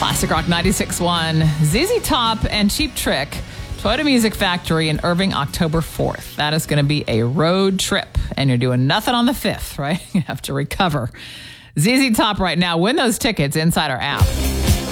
Classic Rock 96.1, ZZ Top and Cheap Trick, Toyota Music Factory in Irving, October 4th. That is going to be a road trip, and you're doing nothing on the 5th, right? You have to recover. ZZ Top right now. Win those tickets inside our app.